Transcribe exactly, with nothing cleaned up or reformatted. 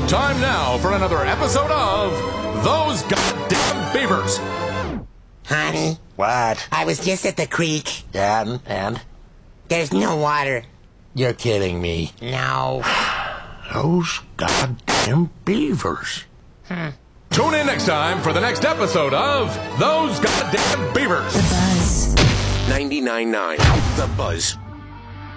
Time now for another episode of Those Goddamn Beavers. Honey? What? I was just at the creek. And? And? There's no water. You're kidding me. No. Those goddamn beavers. Hmm. Tune in next time for the next episode of Those Goddamn Beavers. The Buzz. ninety-nine point nine The Buzz.